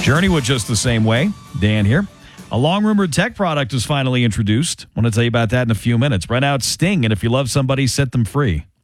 Journey was just the same way. Dan here. A long-rumored tech product is finally introduced. I want to tell you about that in a few minutes. Right now, it's Sting, and if you love somebody, set them free.